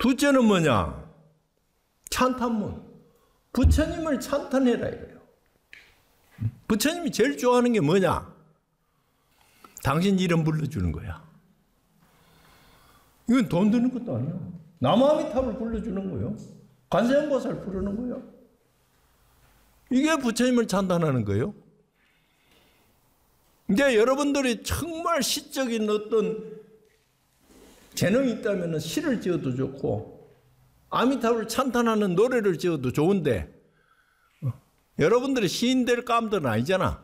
둘째는 뭐냐? 찬탄문. 부처님을 찬탄해라 이거예요. 부처님이 제일 좋아하는 게 뭐냐? 당신 이름 불러주는 거야. 이건 돈 드는 것도 아니야. 남아미탑을 불러주는 거예요. 관세음보살 부르는 거예요. 이게 부처님을 찬탄하는 거예요. 이제 여러분들이 정말 시적인 어떤 재능이 있다면 시를 지어도 좋고 아미타불을 찬탄하는 노래를 지어도 좋은데 여러분들이 시인 될 감들은 아니잖아.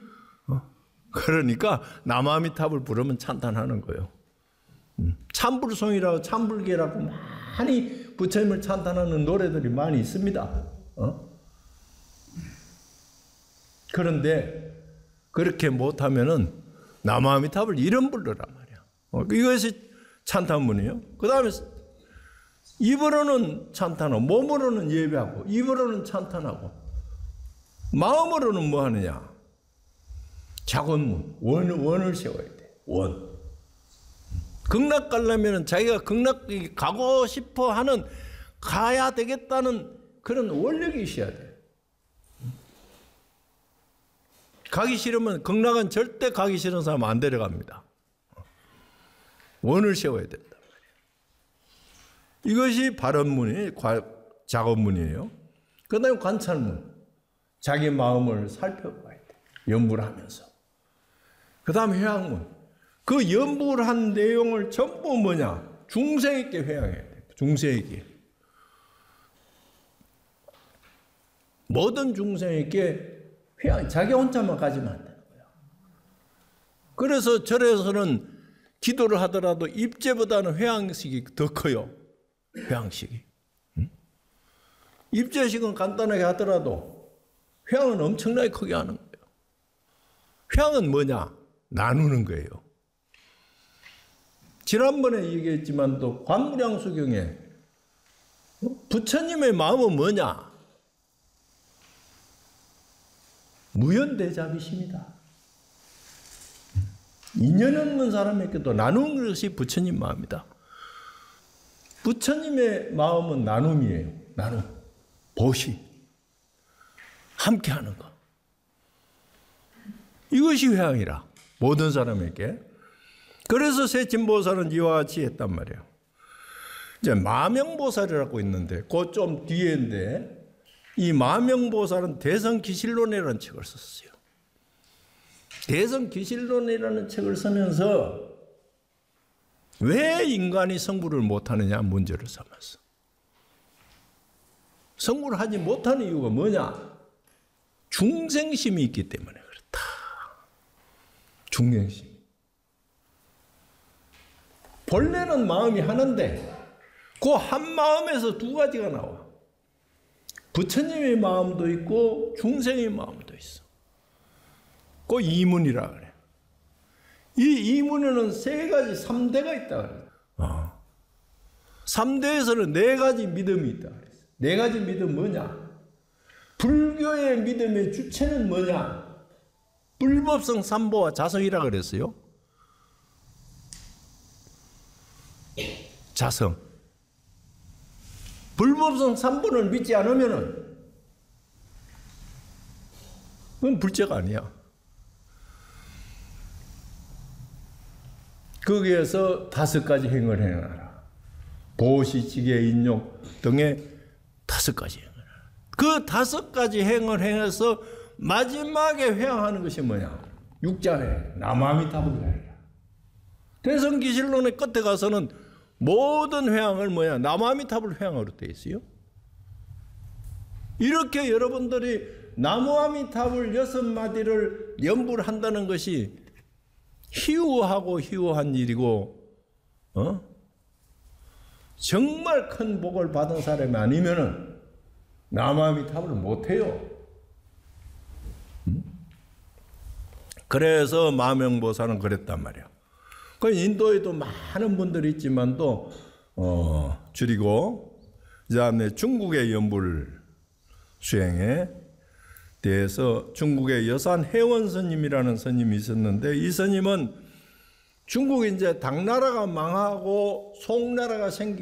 그러니까 남아미탑을 부르면 찬탄하는 거예요. 참불송이라고 참불계라고 많이 부처님을 찬탄하는 노래들이 많이 있습니다. 그런데 그렇게 못하면은 남아미탑을 이름 불러란 말이야. 이것이 찬탄문이에요. 그 다음에 입으로는 찬탄하고 몸으로는 예배하고 입으로는 찬탄하고 마음으로는 뭐 하느냐? 작원문, 원을 세워야 돼. 원. 극락 가려면 자기가 극락 가고 싶어 하는 가야 되겠다는 그런 원력이 있어야 돼. 가기 싫으면 극락은 절대 가기 싫은 사람 안 데려갑니다. 원을 세워야 된단 말이에요. 이것이 발언문이 작업문이에요. 그 다음에 관찰문. 자기 마음을 살펴봐야 돼. 연구를 하면서. 그 다음에 회양문. 그 연구를 한 내용을 전부 뭐냐? 중생에게 회양해야 돼. 중생에게. 모든 중생에게 회양, 자기 혼자만 가지면 안 되는 거야. 그래서 절에서는 기도를 하더라도 입제보다는 회양식이 더 커요. 회양식이. 입제식은 간단하게 하더라도 회양은 엄청나게 크게 하는 거예요. 회양은 뭐냐? 나누는 거예요. 지난번에 얘기했지만 또 관무량수경에 부처님의 마음은 뭐냐? 무연대잡이십니다. 인연 없는 사람에게도 나누는 것이 부처님 마음이다. 부처님의 마음은 나눔이에요. 나눔. 보시. 함께하는 것. 이것이 회양이라. 모든 사람에게. 그래서 세친보살은 이와 같이 했단 말이에요. 이제 마명보살이라고 있는데 그 좀 뒤에인데 이 마명보살은 대성기실론이라는 책을 썼어요. 대성기실론이라는 책을 쓰면서 왜 인간이 성불을 못하느냐 문제를 삼았어. 성불을 하지 못하는 이유가 뭐냐? 중생심이 있기 때문에 그렇다. 중생심. 본래는 마음이 하나인데 그 한 마음에서 두 가지가 나와. 부처님의 마음도 있고 중생의 마음도 있어. 그 이문이라 그래. 이 이문에는 세 가지, 3대가 있다 그래. 3대에서는 네 가지 믿음이 있다 그랬어. 네 가지 믿음 뭐냐? 불교의 믿음의 주체는 뭐냐? 불법성 삼보와 자성이라 그랬어요. 자성. 불법성 삼보를 믿지 않으면은 그건 불죄가 아니야. 거기에서 5가지 행을 행하라. 보시, 지계, 인욕 등의 5가지 행을 하라. 그 5가지 행을 행해서 마지막에 회양하는 것이 뭐냐? 육자회, 남아미타불회야. 대성기실론의 끝에 가서는 모든 회양을 뭐야? 남아미타불 회양으로 되어 있어요. 이렇게 여러분들이 남아미타불 6마디를 연불 한다는 것이 희우하고 희우한 일이고, 정말 큰 복을 받은 사람이 아니면은 남아미타불을 못해요. 그래서 마명보살은 그랬단 말이에요. 그 인도에도 많은 분들이 있지만 또 줄이고 그다음에 중국의 연불 수행에 대해서 중국의 여산 해원 스님이라는 스님이 있었는데 이 스님은 중국이 이제 당나라가 망하고 송나라가 생기